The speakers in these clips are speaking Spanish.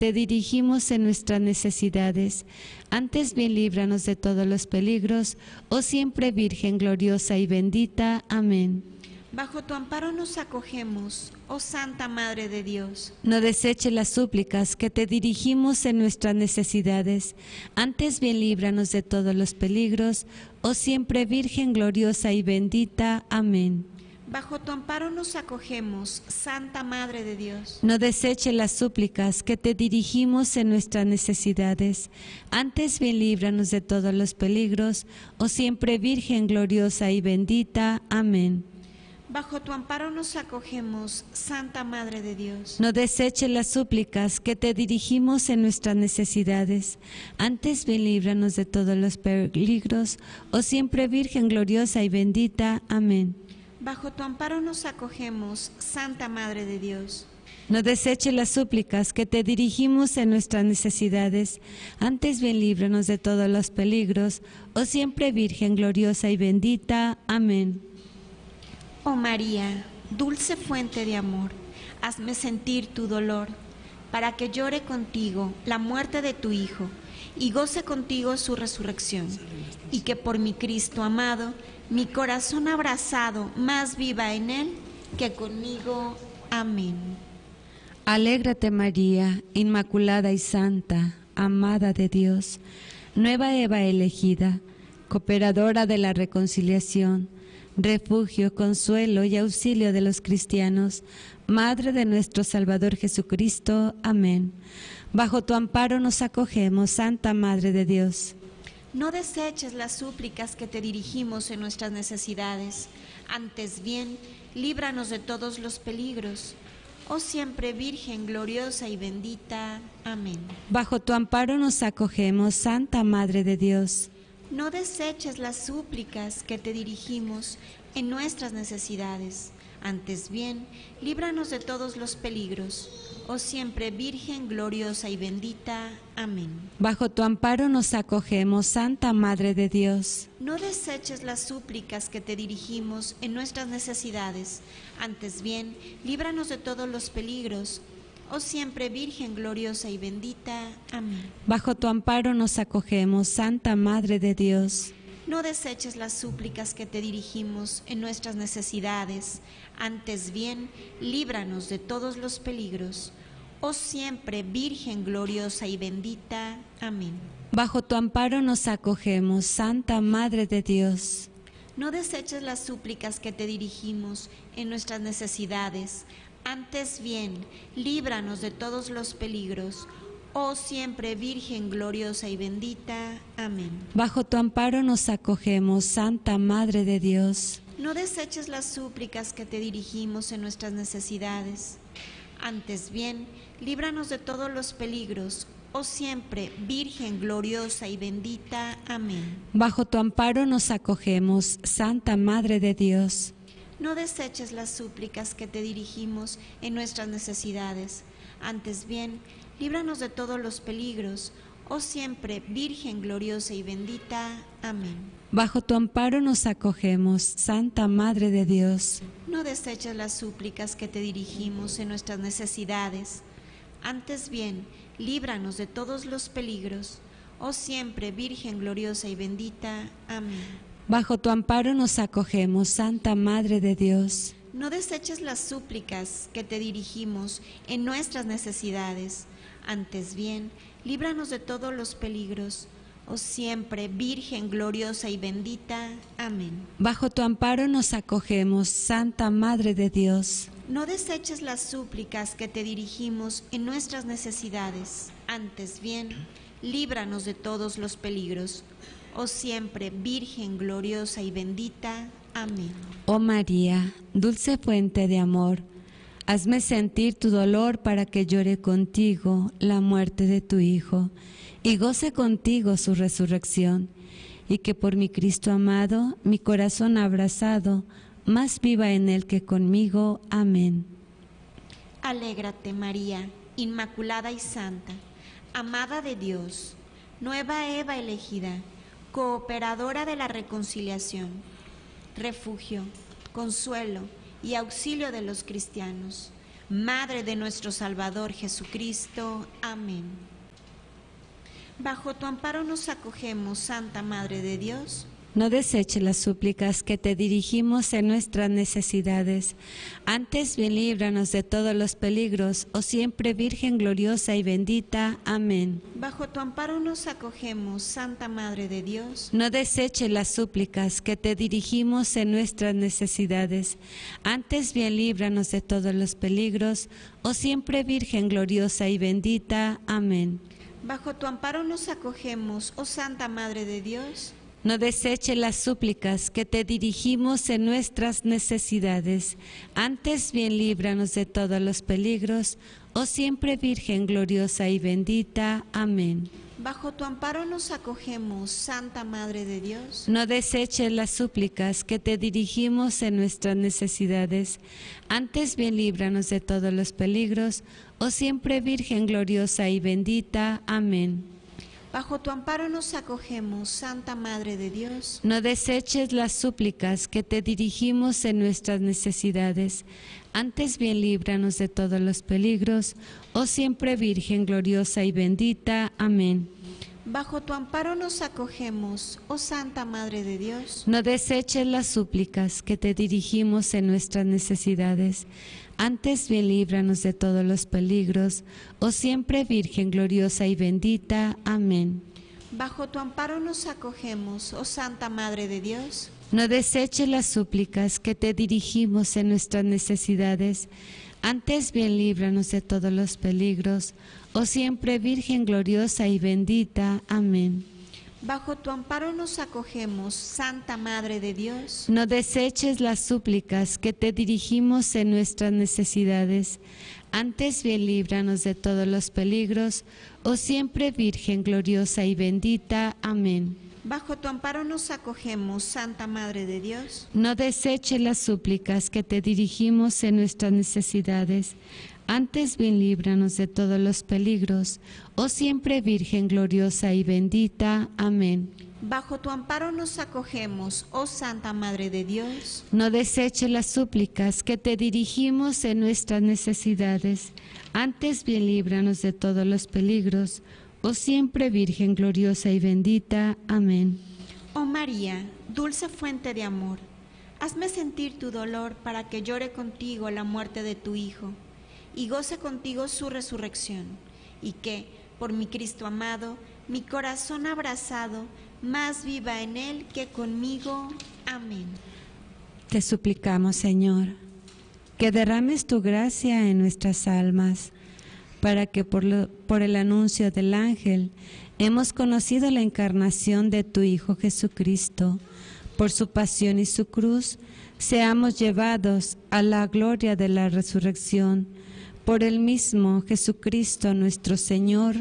te dirigimos en nuestras necesidades. Antes bien líbranos de todos los peligros, oh siempre Virgen gloriosa y bendita. Amén. Bajo tu amparo nos acogemos, oh Santa Madre de Dios. No deseches las súplicas que te dirigimos en nuestras necesidades. Antes bien líbranos de todos los peligros, oh siempre Virgen gloriosa y bendita. Amén. Bajo tu amparo nos acogemos, Santa Madre de Dios. No deseches las súplicas que te dirigimos en nuestras necesidades. Antes bien líbranos de todos los peligros, oh siempre Virgen gloriosa y bendita. Amén. Bajo tu amparo nos acogemos, Santa Madre de Dios. No deseches las súplicas que te dirigimos en nuestras necesidades. Antes bien líbranos de todos los peligros, oh siempre Virgen gloriosa y bendita. Amén. Bajo tu amparo nos acogemos, Santa Madre de Dios. No deseches las súplicas que te dirigimos en nuestras necesidades. Antes bien líbranos de todos los peligros, oh siempre Virgen gloriosa y bendita. Amén. Oh María, dulce fuente de amor, hazme sentir tu dolor, para que llore contigo la muerte de tu Hijo, y goce contigo su resurrección, y que por mi Cristo amado, mi corazón abrazado más viva en él que conmigo. Amén. Alégrate María, Inmaculada y Santa, amada de Dios, nueva Eva elegida, cooperadora de la reconciliación, refugio, consuelo y auxilio de los cristianos, Madre de nuestro Salvador Jesucristo. Amén. Bajo tu amparo nos acogemos, Santa Madre de Dios. No deseches las súplicas que te dirigimos en nuestras necesidades, antes bien, líbranos de todos los peligros. Oh siempre Virgen gloriosa y bendita. Amén. Bajo tu amparo nos acogemos, Santa Madre de Dios. No deseches las súplicas que te dirigimos en nuestras necesidades, antes bien, líbranos de todos los peligros. Oh siempre Virgen gloriosa y bendita. Amén. Bajo tu amparo nos acogemos, Santa Madre de Dios. No deseches las súplicas que te dirigimos en nuestras necesidades, antes bien, líbranos de todos los peligros. Oh siempre Virgen gloriosa y bendita. Amén. Bajo tu amparo nos acogemos, Santa Madre de Dios. No deseches las súplicas que te dirigimos en nuestras necesidades, antes bien, líbranos de todos los peligros. Oh siempre Virgen gloriosa y bendita. Amén. Bajo tu amparo nos acogemos, Santa Madre de Dios. No deseches las súplicas que te dirigimos en nuestras necesidades, antes bien, líbranos de todos los peligros. Oh siempre Virgen gloriosa y bendita. Amén. Bajo tu amparo nos acogemos, Santa Madre de Dios. No deseches las súplicas que te dirigimos en nuestras necesidades. Antes bien, líbranos de todos los peligros. Oh siempre Virgen gloriosa y bendita. Amén. Bajo tu amparo nos acogemos, Santa Madre de Dios. No deseches las súplicas que te dirigimos en nuestras necesidades. Antes bien, líbranos de todos los peligros. Oh siempre Virgen gloriosa y bendita. Amén. Bajo tu amparo nos acogemos, Santa Madre de Dios. No deseches las súplicas que te dirigimos en nuestras necesidades. Antes bien, líbranos de todos los peligros. Oh siempre Virgen gloriosa y bendita. Amén. Bajo tu amparo nos acogemos, Santa Madre de Dios. No deseches las súplicas que te dirigimos en nuestras necesidades. Antes bien, líbranos de todos los peligros. Oh siempre Virgen gloriosa y bendita. Amén. Bajo tu amparo nos acogemos, Santa Madre de Dios. No deseches las súplicas que te dirigimos en nuestras necesidades. Antes bien, líbranos de todos los peligros. Oh siempre Virgen gloriosa y bendita. Amén. Oh María, dulce fuente de amor, hazme sentir tu dolor para que llore contigo la muerte de tu Hijo y goce contigo su resurrección, y que por mi Cristo amado, mi corazón abrazado, más viva en él que conmigo. Amén. Alégrate María, Inmaculada y Santa, amada de Dios, nueva Eva elegida, cooperadora de la reconciliación, refugio, consuelo y auxilio de los cristianos, Madre de nuestro Salvador Jesucristo. Amén. Bajo tu amparo nos acogemos, Santa Madre de Dios. No deseches las súplicas que te dirigimos en nuestras necesidades. Antes bien líbranos de todos los peligros, oh siempre Virgen gloriosa y bendita. Amén. Bajo tu amparo nos acogemos, Santa Madre de Dios. No deseches las súplicas que te dirigimos en nuestras necesidades. Antes bien líbranos de todos los peligros, oh siempre Virgen gloriosa y bendita. Amén. Bajo tu amparo nos acogemos, oh Santa Madre de Dios. No deseches las súplicas que te dirigimos en nuestras necesidades. Antes bien líbranos de todos los peligros, oh siempre Virgen gloriosa y bendita. Amén. Bajo tu amparo nos acogemos, Santa Madre de Dios. No deseches las súplicas que te dirigimos en nuestras necesidades. Antes bien líbranos de todos los peligros, oh siempre Virgen gloriosa y bendita. Amén. Bajo tu amparo nos acogemos, Santa Madre de Dios. No deseches las súplicas que te dirigimos en nuestras necesidades. Antes bien líbranos de todos los peligros, oh siempre Virgen gloriosa y bendita. Amén. Bajo tu amparo nos acogemos, oh Santa Madre de Dios. No deseches las súplicas que te dirigimos en nuestras necesidades. Antes bien líbranos de todos los peligros, oh siempre Virgen gloriosa y bendita. Amén. Bajo tu amparo nos acogemos, oh Santa Madre de Dios. No deseches las súplicas que te dirigimos en nuestras necesidades. Antes bien líbranos de todos los peligros, oh siempre Virgen gloriosa y bendita. Amén. Bajo tu amparo nos acogemos, Santa Madre de Dios. No deseches las súplicas que te dirigimos en nuestras necesidades. Antes bien líbranos de todos los peligros, oh siempre Virgen gloriosa y bendita. Amén. Bajo tu amparo nos acogemos, Santa Madre de Dios. No deseches las súplicas que te dirigimos en nuestras necesidades. Antes bien líbranos de todos los peligros, oh siempre Virgen gloriosa y bendita. Amén. Bajo tu amparo nos acogemos, oh Santa Madre de Dios. No deseches las súplicas que te dirigimos en nuestras necesidades. Antes bien líbranos de todos los peligros, oh siempre Virgen gloriosa y bendita. Amén. Oh María, dulce fuente de amor, hazme sentir tu dolor para que llore contigo la muerte de tu Hijo y goce contigo su resurrección, y que, por mi Cristo amado, mi corazón abrazado, más viva en él que conmigo. Amén. Te suplicamos, Señor, que derrames tu gracia en nuestras almas, para que por el anuncio del ángel hemos conocido la encarnación de tu Hijo Jesucristo. Por su pasión y su cruz, seamos llevados a la gloria de la resurrección. Por el mismo Jesucristo nuestro Señor.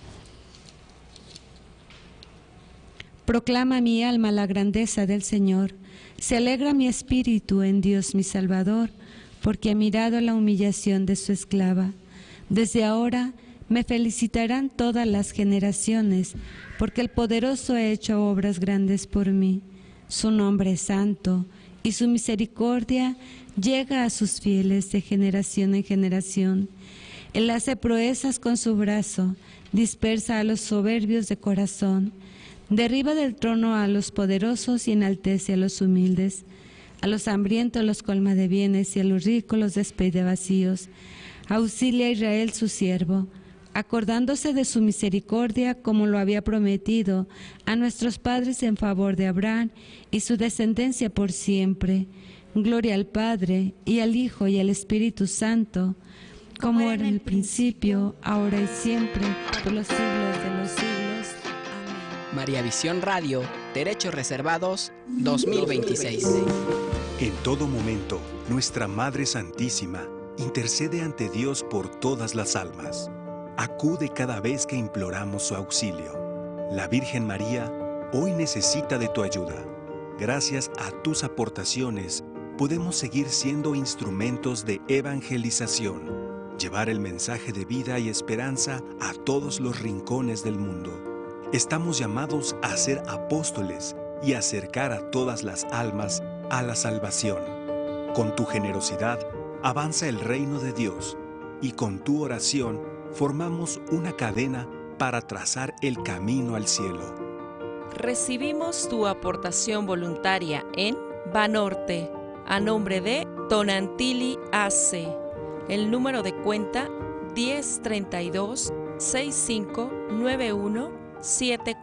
Proclama mi alma la grandeza del Señor. Se alegra mi espíritu en Dios mi Salvador, porque ha mirado la humillación de su esclava. Desde ahora me felicitarán todas las generaciones, porque el Poderoso ha hecho obras grandes por mí. Su nombre es santo, y su misericordia llega a sus fieles de generación en generación. Él hace proezas con su brazo, dispersa a los soberbios de corazón, derriba del trono a los poderosos y enaltece a los humildes. A los hambrientos los colma de bienes y a los ricos los despide vacíos. Auxilia a Israel su siervo, acordándose de su misericordia como lo había prometido a nuestros padres en favor de Abraham y su descendencia por siempre. Gloria al Padre, y al Hijo, y al Espíritu Santo, como era en el principio, ahora y siempre, por los siglos de los siglos. Amén. María Visión Radio, Derechos Reservados, 2026. En todo momento, nuestra Madre Santísima intercede ante Dios por todas las almas. Acude cada vez que imploramos su auxilio. La Virgen María hoy necesita de tu ayuda. Gracias a tus aportaciones, podemos seguir siendo instrumentos de evangelización, llevar el mensaje de vida y esperanza a todos los rincones del mundo. Estamos llamados a ser apóstoles y acercar a todas las almas a la salvación. Con tu generosidad, avanza el reino de Dios y con tu oración formamos una cadena para trazar el camino al cielo. Recibimos tu aportación voluntaria en Banorte, a nombre de Tonantili AC. El número de cuenta 1032 659174.